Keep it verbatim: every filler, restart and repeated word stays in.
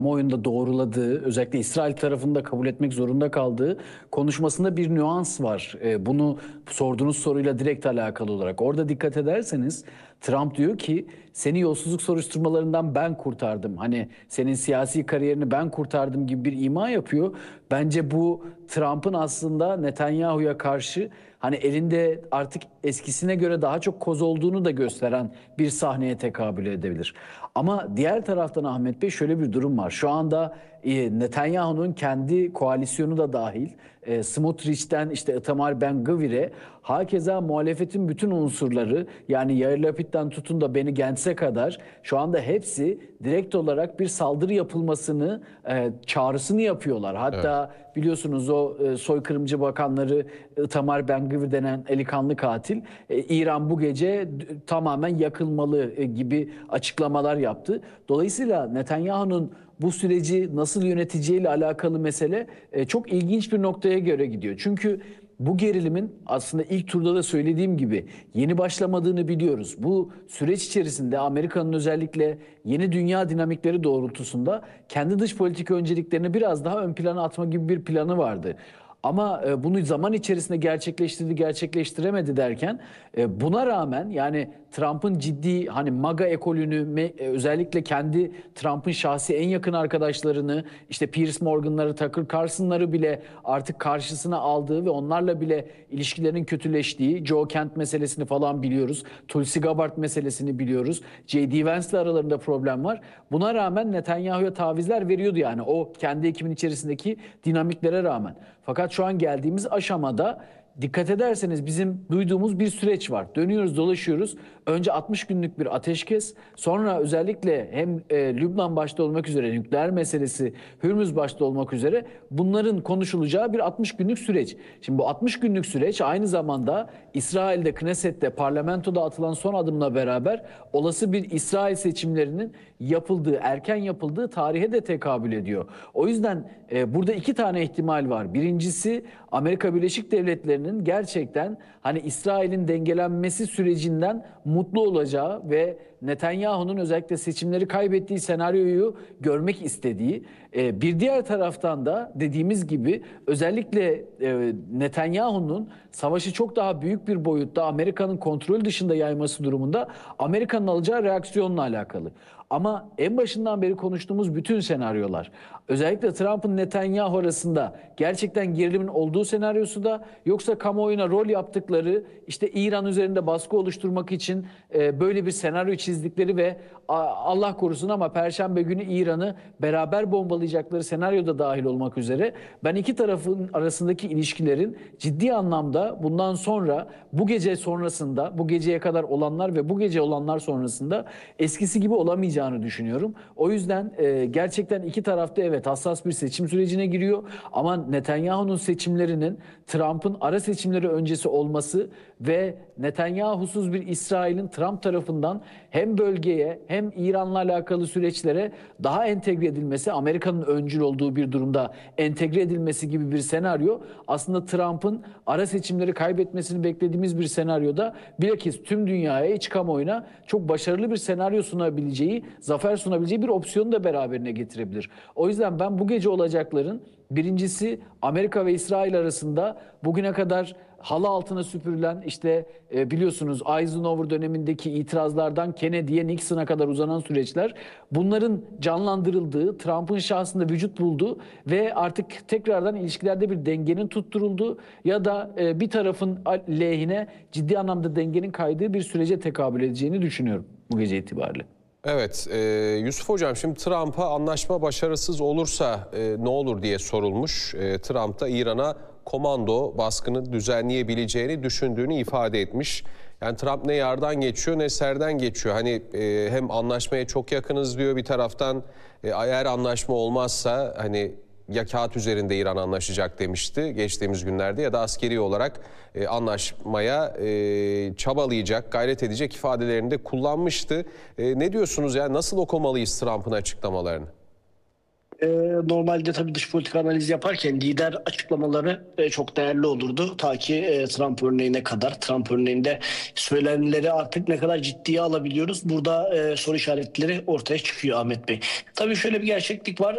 kamuoyunda doğruladığı, özellikle İsrail tarafında kabul etmek zorunda kaldığı konuşmasında bir nüans var. E, bunu sorduğunuz soruyla direkt alakalı olarak. Orada dikkat ederseniz Trump diyor ki seni yolsuzluk soruşturmalarından ben kurtardım. Hani senin siyasi kariyerini ben kurtardım gibi bir ima yapıyor. Bence bu Trump'ın aslında Netanyahu'ya karşı hani elinde artık eskisine göre daha çok koz olduğunu da gösteren bir sahneye tekabül edebilir. Ama diğer taraftan Ahmet Bey şöyle bir durum var. Şu anda e, Netanyahu'nun kendi koalisyonu da dahil e, Smotrich'ten işte Itamar Ben-Gvir'e hakeza muhalefetin bütün unsurları yani Yair Lapid'den tutun da Benny Gantz'e kadar şu anda hepsi direkt olarak bir saldırı yapılmasını e, çağrısını yapıyorlar. Hatta evet. Biliyorsunuz o e, soykırımcı bakanları Itamar Ben-Gvir denen eli kanlı katil e, İran bu gece tamamen yakılmalı e, gibi açıklamalar yaptı. Dolayısıyla Netanyahu'nun bu süreci nasıl yöneteceğiyle alakalı mesele e, çok ilginç bir noktaya göre gidiyor. Çünkü bu gerilimin aslında ilk turda da söylediğim gibi yeni başlamadığını biliyoruz. Bu süreç içerisinde Amerika'nın özellikle yeni dünya dinamikleri doğrultusunda kendi dış politika önceliklerini biraz daha ön plana atma gibi bir planı vardı. Ama e, bunu zaman içerisinde gerçekleştirdi, gerçekleştiremedi derken e, buna rağmen yani Trump'ın ciddi hani MAGA ekolünü me, e, özellikle kendi Trump'ın şahsi en yakın arkadaşlarını işte Piers Morgan'ları, Tucker Carlson'ları bile artık karşısına aldığı ve onlarla bile ilişkilerin kötüleştiği Joe Kent meselesini falan biliyoruz. Tulsi Gabbard meselesini biliyoruz. J D Vance'le aralarında problem var. Buna rağmen Netanyahu'ya tavizler veriyordu yani o kendi ekibin içerisindeki dinamiklere rağmen. Fakat şu an geldiğimiz aşamada dikkat ederseniz bizim duyduğumuz bir süreç var. Dönüyoruz, dolaşıyoruz. Önce altmış günlük bir ateşkes, sonra özellikle hem e, Lübnan başta olmak üzere nükleer meselesi, Hürmüz başta olmak üzere bunların konuşulacağı bir altmış günlük süreç. Şimdi bu altmış günlük süreç aynı zamanda İsrail'de, Knesset'te, parlamentoda atılan son adımla beraber olası bir İsrail seçimlerinin yapıldığı, erken yapıldığı tarihe de tekabül ediyor. O yüzden e, burada iki tane ihtimal var. Birincisi Amerika Birleşik Devletleri'nin gerçekten hani İsrail'in dengelenmesi sürecinden mutlu olacağı ve Netanyahu'nun özellikle seçimleri kaybettiği senaryoyu görmek istediği. E, bir diğer taraftan da dediğimiz gibi özellikle e, Netanyahu'nun savaşı çok daha büyük bir boyutta Amerika'nın kontrol dışında yayması durumunda Amerika'nın alacağı reaksiyonla alakalı. Ama en başından beri konuştuğumuz bütün senaryolar, özellikle Trump'ın Netanyahu arasında gerçekten gerilimin olduğu senaryosu da yoksa kamuoyuna rol yaptıkları işte İran üzerinde baskı oluşturmak için e, böyle bir senaryo çizdikleri ve a, Allah korusun ama Perşembe günü İran'ı beraber bombalayacakları senaryoda dahil olmak üzere ben iki tarafın arasındaki ilişkilerin ciddi anlamda bundan sonra bu gece sonrasında bu geceye kadar olanlar ve bu gece olanlar sonrasında eskisi gibi olamayacağını düşünüyorum. O yüzden e, gerçekten iki tarafta evet hassas bir seçim sürecine giriyor ama Netanyahu'nun seçimlerinin Trump'ın ara seçimleri öncesi olması ve Netanyahu'suz bir İsrail'in Trump tarafından hem bölgeye hem İran'la alakalı süreçlere daha entegre edilmesi, Amerika'nın öncül olduğu bir durumda entegre edilmesi gibi bir senaryo aslında Trump'ın ara seçimleri kaybetmesini beklediğimiz bir senaryoda bilakis tüm dünyaya, iç kamuoyuna çok başarılı bir senaryo sunabileceği, zafer sunabileceği bir opsiyonu da beraberine getirebilir. O yüzden ben bu gece olacakların birincisi Amerika ve İsrail arasında bugüne kadar halı altına süpürülen işte e, biliyorsunuz Eisenhower dönemindeki itirazlardan Kennedy'ye, Nixon'a kadar uzanan süreçler bunların canlandırıldığı, Trump'ın şahsında vücut bulduğu ve artık tekrardan ilişkilerde bir dengenin tutturulduğu ya da e, bir tarafın lehine ciddi anlamda dengenin kaydığı bir sürece tekabül edeceğini düşünüyorum bu gece itibariyle. Evet, e, Yusuf Hocam şimdi Trump'a anlaşma başarısız olursa e, ne olur diye sorulmuş. E, Trump da İran'a komando baskını düzenleyebileceğini düşündüğünü ifade etmiş. Yani Trump ne yardan geçiyor ne serden geçiyor. Hani e, hem anlaşmaya çok yakınız diyor bir taraftan e, eğer anlaşma olmazsa hani ya kağıt üzerinde İran anlaşacak demişti geçtiğimiz günlerde ya da askeri olarak e, anlaşmaya e, çabalayacak, gayret edecek ifadelerini de kullanmıştı. E, ne diyorsunuz ya, nasıl okumalıyız Trump'ın açıklamalarını? Normalde tabii dış politika analizi yaparken lider açıklamaları çok değerli olurdu. Ta ki Trump örneğine kadar. Trump örneğinde söylenenleri artık ne kadar ciddiye alabiliyoruz? Burada soru işaretleri ortaya çıkıyor Ahmet Bey. Tabii şöyle bir gerçeklik var.